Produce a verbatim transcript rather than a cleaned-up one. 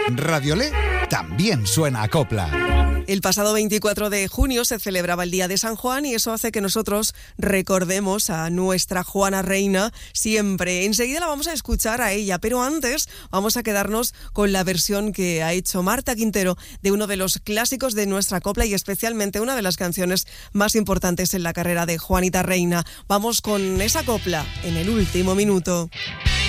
Radiolé también suena a copla. El pasado veinticuatro de junio se celebraba el Día de San Juan y eso hace que nosotros recordemos a nuestra Juana Reina siempre. Enseguida la vamos a escuchar a ella, pero antes vamos a quedarnos con la versión que ha hecho Marta Quintero de uno de los clásicos de nuestra copla y especialmente una de las canciones más importantes en la carrera de Juanita Reina. Vamos con esa copla en el último minuto.